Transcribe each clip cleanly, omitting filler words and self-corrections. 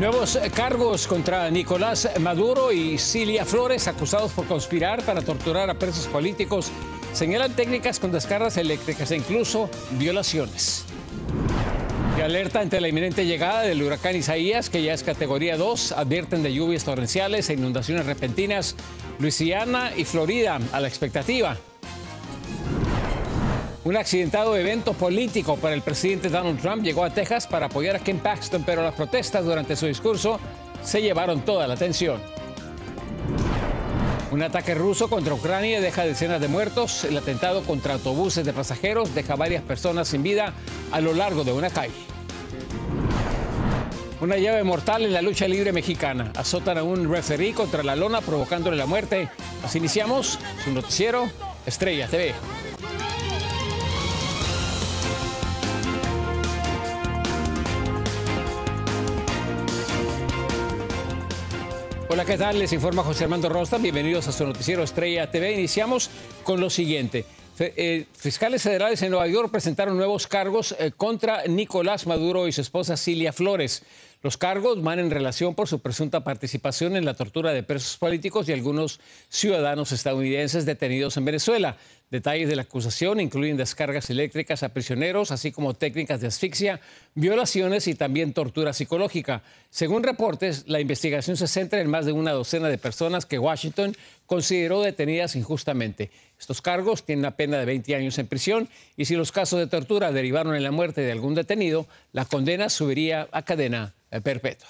Nuevos cargos contra Nicolás Maduro y Cilia Flores, acusados por conspirar para torturar a presos políticos, señalan técnicas con descargas eléctricas e incluso violaciones. Y alerta ante la inminente llegada del huracán Isaías, que ya es categoría 2, advierten de lluvias torrenciales e inundaciones repentinas. Luisiana y Florida a la expectativa. Un accidentado evento político para el presidente Donald Trump llegó a Texas para apoyar a Ken Paxton, pero las protestas durante su discurso se llevaron toda la atención. Un ataque ruso contra Ucrania deja decenas de muertos. El atentado contra autobuses de pasajeros deja varias personas sin vida a lo largo de una calle. Una llave mortal en la lucha libre mexicana. Azotan a un referee contra la lona provocándole la muerte. Así iniciamos su noticiero Estrella TV. Hola, ¿qué tal? Les informa José Armando Rosta. Bienvenidos a su noticiero Estrella TV. Iniciamos con lo siguiente. Fiscales federales en Nueva York presentaron nuevos cargos contra Nicolás Maduro y su esposa Cilia Flores. Los cargos van en relación por su presunta participación en la tortura de presos políticos y algunos ciudadanos estadounidenses detenidos en Venezuela. Detalles de la acusación incluyen descargas eléctricas a prisioneros, así como técnicas de asfixia, violaciones y también tortura psicológica. Según reportes, la investigación se centra en más de una docena de personas que Washington consideró detenidas injustamente. Estos cargos tienen una pena de 20 años en prisión y si los casos de tortura derivaron en la muerte de algún detenido, la condena subiría a cadena perpetua.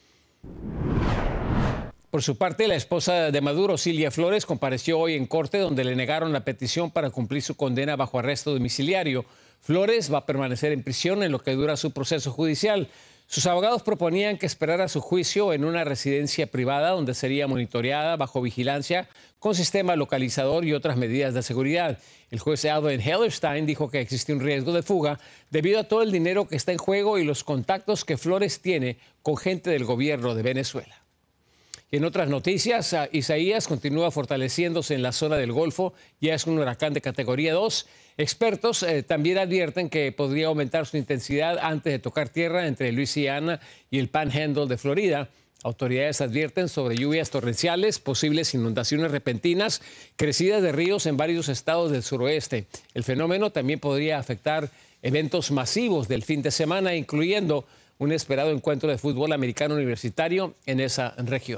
Por su parte, la esposa de Maduro, Cilia Flores, compareció hoy en corte donde le negaron la petición para cumplir su condena bajo arresto domiciliario. Flores va a permanecer en prisión en lo que dura su proceso judicial. Sus abogados proponían que esperara su juicio en una residencia privada donde sería monitoreada bajo vigilancia con sistema localizador y otras medidas de seguridad. El juez Alvin Hellerstein dijo que existe un riesgo de fuga debido a todo el dinero que está en juego y los contactos que Flores tiene con gente del gobierno de Venezuela. Y en otras noticias, Isaías continúa fortaleciéndose en la zona del Golfo, ya es un huracán de categoría 2. Expertos también advierten que podría aumentar su intensidad antes de tocar tierra entre Luisiana y el Panhandle de Florida. Autoridades advierten sobre lluvias torrenciales, posibles inundaciones repentinas, crecidas de ríos en varios estados del suroeste. El fenómeno también podría afectar eventos masivos del fin de semana, incluyendo un esperado encuentro de fútbol americano universitario en esa región.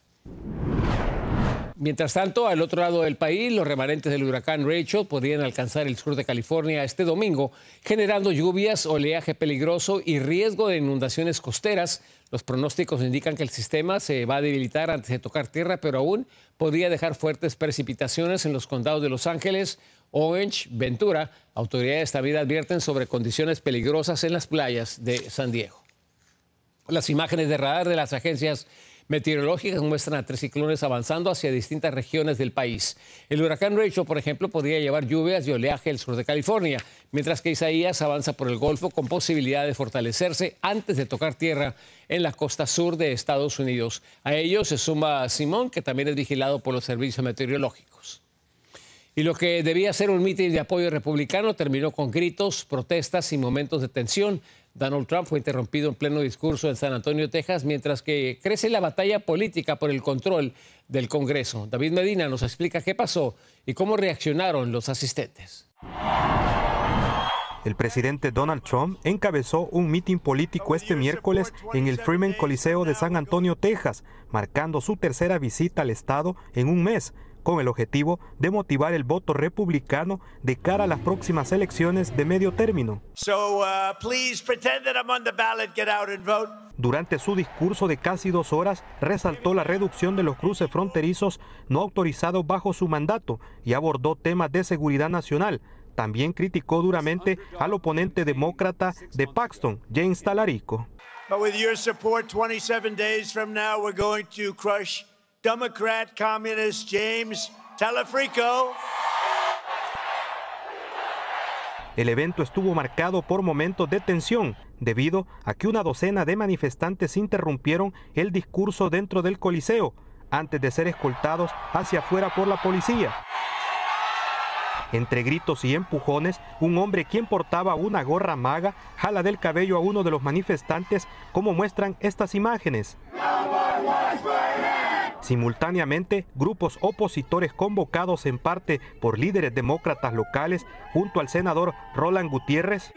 Mientras tanto, al otro lado del país, los remanentes del huracán Rachel podrían alcanzar el sur de California este domingo, generando lluvias, oleaje peligroso y riesgo de inundaciones costeras. Los pronósticos indican que el sistema se va a debilitar antes de tocar tierra, pero aún podría dejar fuertes precipitaciones en los condados de Los Ángeles, Orange, Ventura. Autoridades también advierten sobre condiciones peligrosas en las playas de San Diego. Las imágenes de radar de las agencias meteorológicas muestran a 3 ciclones avanzando hacia distintas regiones del país. El huracán Rachel, por ejemplo, podría llevar lluvias y oleaje al sur de California, mientras que Isaías avanza por el Golfo con posibilidad de fortalecerse antes de tocar tierra en la costa sur de Estados Unidos. A ello se suma Simón, que también es vigilado por los servicios meteorológicos. Y lo que debía ser un mitin de apoyo republicano terminó con gritos, protestas y momentos de tensión. Donald Trump fue interrumpido en pleno discurso en San Antonio, Texas, mientras que crece la batalla política por el control del Congreso. David Medina nos explica qué pasó y cómo reaccionaron los asistentes. El presidente Donald Trump encabezó un mitin político este miércoles en el Freeman Coliseo de San Antonio, Texas, marcando su tercera visita al estado en un mes, con el objetivo de motivar el voto republicano de cara a las próximas elecciones de medio término. Durante su discurso de casi 2 horas, resaltó la reducción de los cruces fronterizos no autorizados bajo su mandato y abordó temas de seguridad nacional. También criticó duramente al oponente demócrata de Paxton, James Talarico. Democrat communist James Talarico. El evento estuvo marcado por momentos de tensión debido a que una docena de manifestantes interrumpieron el discurso dentro del Coliseo antes de ser escoltados hacia afuera por la policía. Entre gritos y empujones, un hombre quien portaba una gorra maga jala del cabello a uno de los manifestantes, como muestran estas imágenes. Simultáneamente, grupos opositores convocados en parte por líderes demócratas locales, junto al senador Roland Gutiérrez,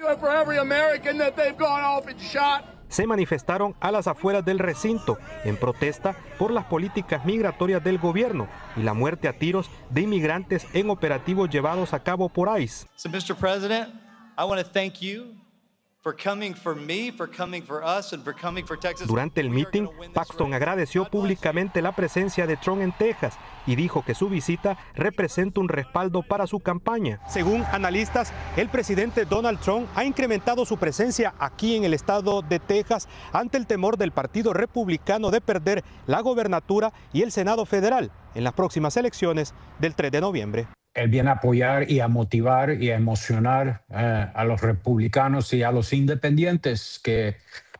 se manifestaron a las afueras del recinto en protesta por las políticas migratorias del gobierno y la muerte a tiros de inmigrantes en operativos llevados a cabo por ICE. So, Mr. President, I want to thank you for coming for me, for coming for us, and for coming for Texas. Durante el meeting, Paxton agradeció públicamente la presencia de Trump en Texas y dijo que su visita representa un respaldo para su campaña. Según analistas, el presidente Donald Trump ha incrementado su presencia aquí en el estado de Texas ante el temor del Partido Republicano de perder la gobernatura y el Senado federal en las próximas elecciones del 3 de noviembre. Él viene a apoyar y a motivar y a emocionar a los republicanos y a los independientes que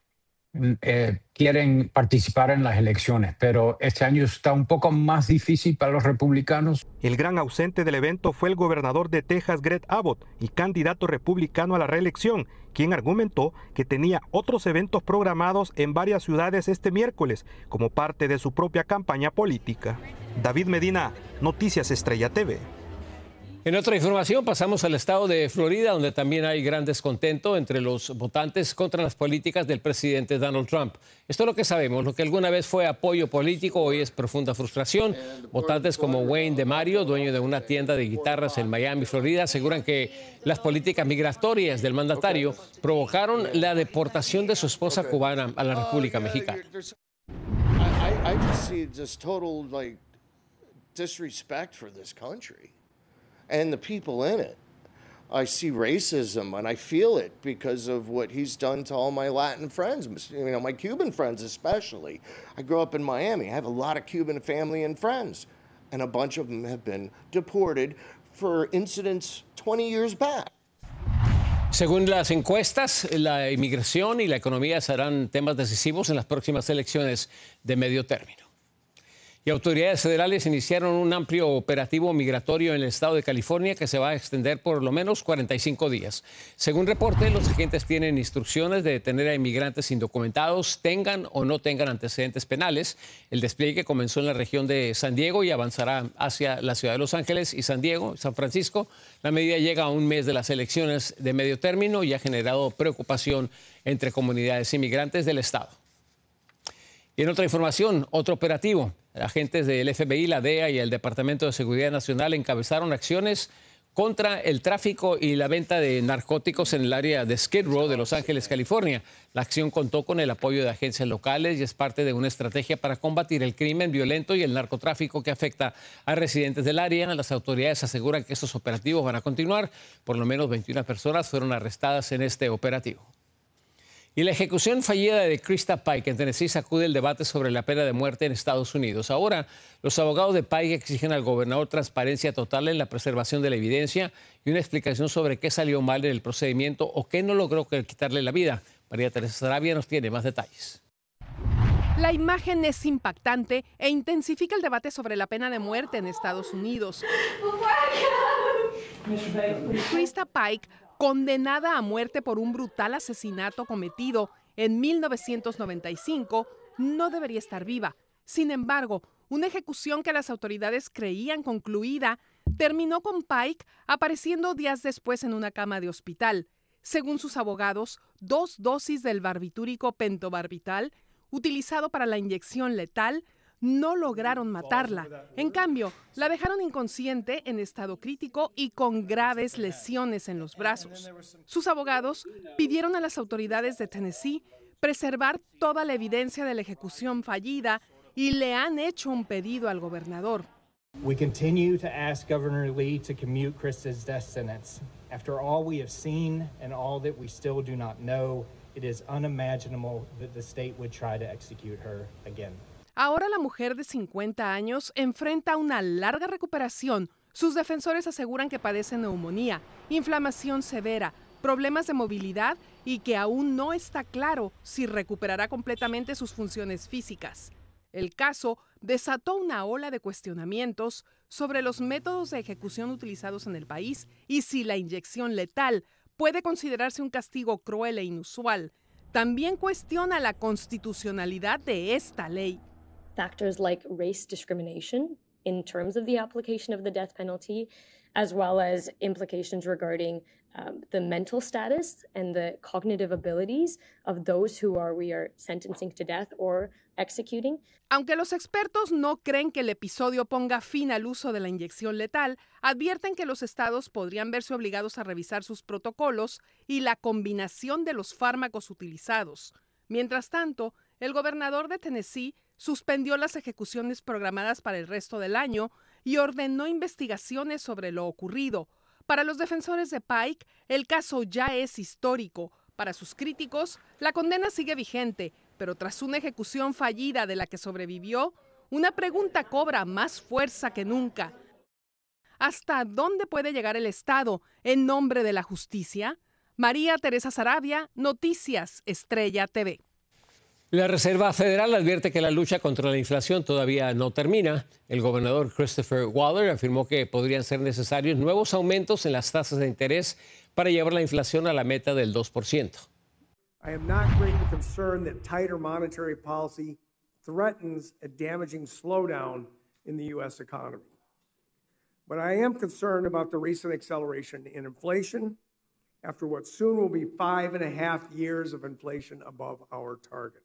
quieren participar en las elecciones, pero este año está un poco más difícil para los republicanos. El gran ausente del evento fue el gobernador de Texas, Greg Abbott, y candidato republicano a la reelección, quien argumentó que tenía otros eventos programados en varias ciudades este miércoles, como parte de su propia campaña política. David Medina, Noticias Estrella TV. En otra información, pasamos al estado de Florida, donde también hay gran descontento entre los votantes contra las políticas del presidente Donald Trump. Esto es lo que sabemos. Lo que alguna vez fue apoyo político hoy es profunda frustración. Votantes como Wayne DeMario, dueño de una tienda de guitarras en Miami, Florida, aseguran que las políticas migratorias del mandatario provocaron la deportación de su esposa cubana a la República Mexicana. I just see just total disrespect for this country and the people in it. I see racism and I feel it because of what he's done to all my Latin friends, my Cuban friends especially. I grew up in Miami. I have a lot of Cuban family and friends, and a bunch of them have been deported for incidents 20 years back. Según las encuestas, la inmigración y la economía serán temas decisivos en las próximas elecciones de medio término. Y autoridades federales iniciaron un amplio operativo migratorio en el estado de California que se va a extender por lo menos 45 días. Según reporte, los agentes tienen instrucciones de detener a inmigrantes indocumentados, tengan o no tengan antecedentes penales. El despliegue comenzó en la región de San Diego y avanzará hacia la ciudad de Los Ángeles y San Francisco. La medida llega a un mes de las elecciones de medio término y ha generado preocupación entre comunidades inmigrantes del estado. Y en otra información, otro operativo. Agentes del FBI, la DEA y el Departamento de Seguridad Nacional encabezaron acciones contra el tráfico y la venta de narcóticos en el área de Skid Row de Los Ángeles, California. La acción contó con el apoyo de agencias locales y es parte de una estrategia para combatir el crimen violento y el narcotráfico que afecta a residentes del área. Las autoridades aseguran que estos operativos van a continuar. Por lo menos 21 personas fueron arrestadas en este operativo. Y la ejecución fallida de Krista Pike en Tennessee sacude el debate sobre la pena de muerte en Estados Unidos. Ahora, los abogados de Pike exigen al gobernador transparencia total en la preservación de la evidencia y una explicación sobre qué salió mal en el procedimiento o qué no logró quitarle la vida. María Teresa Sarabia nos tiene más detalles. La imagen es impactante e intensifica el debate sobre la pena de muerte en Estados Unidos. Krista Pike, condenada a muerte por un brutal asesinato cometido en 1995, no debería estar viva. Sin embargo, una ejecución que las autoridades creían concluida terminó con Pike apareciendo días después en una cama de hospital. Según sus abogados, 2 dosis del barbitúrico pentobarbital, utilizado para la inyección letal, no lograron matarla. En cambio, la dejaron inconsciente, en estado crítico y con graves lesiones en los brazos. Sus abogados pidieron a las autoridades de Tennessee preservar toda la evidencia de la ejecución fallida y le han hecho un pedido al gobernador. We continue to ask Governor Lee to commute Krista's death sentence. After all we have seen and all that we still do not know, it is unimaginable that the state would try to execute her again. Ahora la mujer de 50 años enfrenta una larga recuperación. Sus defensores aseguran que padece neumonía, inflamación severa, problemas de movilidad y que aún no está claro si recuperará completamente sus funciones físicas. El caso desató una ola de cuestionamientos sobre los métodos de ejecución utilizados en el país y si la inyección letal puede considerarse un castigo cruel e inusual. También cuestiona la constitucionalidad de esta ley. Factors like race discrimination in terms of the application of the death penalty, as well as implications regarding the mental status and the cognitive abilities of those who we are sentencing to death or executing. Aunque los expertos no creen que el episodio ponga fin al uso de la inyección letal, advierten que los estados podrían verse obligados a revisar sus protocolos y la combinación de los fármacos utilizados. Mientras tanto, el gobernador de Tennessee suspendió las ejecuciones programadas para el resto del año y ordenó investigaciones sobre lo ocurrido. Para los defensores de Pike, el caso ya es histórico. Para sus críticos, la condena sigue vigente, pero tras una ejecución fallida de la que sobrevivió, una pregunta cobra más fuerza que nunca. ¿Hasta dónde puede llegar el Estado en nombre de la justicia? María Teresa Saravia, Noticias Estrella TV. La Reserva Federal advierte que la lucha contra la inflación todavía no termina. El gobernador Christopher Waller afirmó que podrían ser necesarios nuevos aumentos en las tasas de interés para llevar la inflación a la meta del 2%. I am not greatly concerned that tighter monetary policy threatens a damaging slowdown in the U.S. economy. But I am concerned about the recent acceleration in inflation after what soon will be 5.5 years of inflation above our target.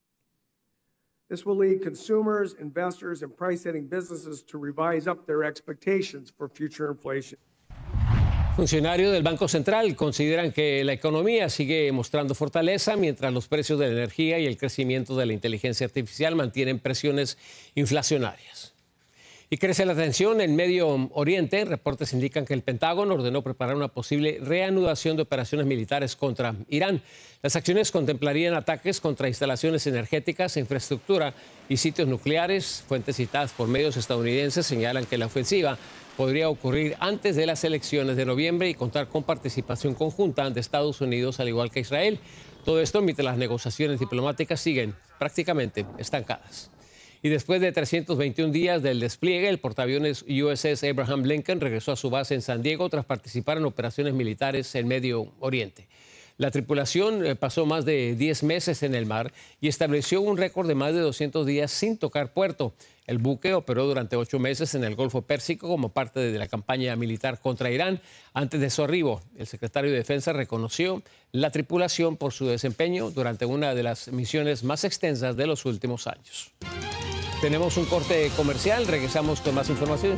This will lead consumers, investors, and price-setting businesses to revise up their expectations for future inflation. Funcionarios del Banco Central consideran que la economía sigue mostrando fortaleza mientras los precios de la energía y el crecimiento de la inteligencia artificial mantienen presiones inflacionarias. Y crece la tensión en Medio Oriente. Reportes indican que el Pentágono ordenó preparar una posible reanudación de operaciones militares contra Irán. Las acciones contemplarían ataques contra instalaciones energéticas, infraestructura y sitios nucleares. Fuentes citadas por medios estadounidenses señalan que la ofensiva podría ocurrir antes de las elecciones de noviembre y contar con participación conjunta de Estados Unidos, al igual que Israel. Todo esto mientras las negociaciones diplomáticas siguen prácticamente estancadas. Y después de 321 días del despliegue, el portaaviones USS Abraham Lincoln regresó a su base en San Diego tras participar en operaciones militares en Medio Oriente. La tripulación pasó más de 10 meses en el mar y estableció un récord de más de 200 días sin tocar puerto. El buque operó durante 8 meses en el Golfo Pérsico como parte de la campaña militar contra Irán. Antes de su arribo, el secretario de Defensa reconoció la tripulación por su desempeño durante una de las misiones más extensas de los últimos años. Tenemos un corte comercial, regresamos con más información.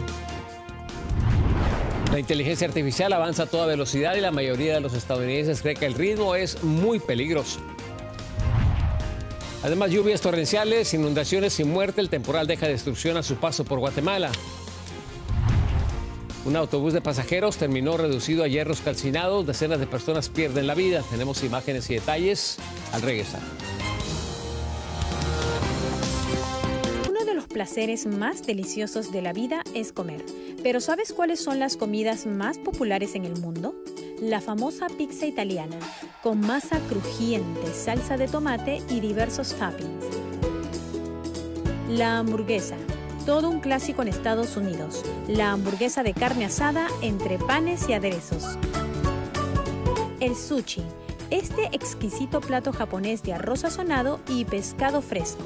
La inteligencia artificial avanza a toda velocidad y la mayoría de los estadounidenses cree que el ritmo es muy peligroso. Además, lluvias torrenciales, inundaciones y muerte. El temporal deja destrucción a su paso por Guatemala. Un autobús de pasajeros terminó reducido a hierros calcinados. Decenas de personas pierden la vida. Tenemos imágenes y detalles al regresar. Placeres más deliciosos de la vida es comer. Pero ¿sabes cuáles son las comidas más populares en el mundo? La famosa pizza italiana, con masa crujiente, salsa de tomate y diversos toppings. La hamburguesa, todo un clásico en Estados Unidos. La hamburguesa de carne asada entre panes y aderezos. El sushi, este exquisito plato japonés de arroz sazonado y pescado fresco.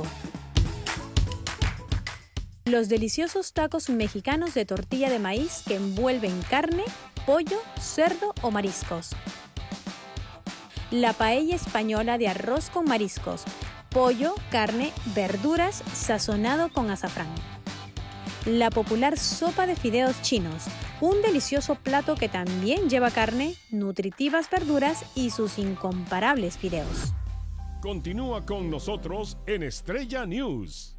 Los deliciosos tacos mexicanos de tortilla de maíz que envuelven carne, pollo, cerdo o mariscos. La paella española de arroz con mariscos, pollo, carne, verduras, sazonado con azafrán. La popular sopa de fideos chinos, un delicioso plato que también lleva carne, nutritivas verduras y sus incomparables fideos. Continúa con nosotros en Estrella News.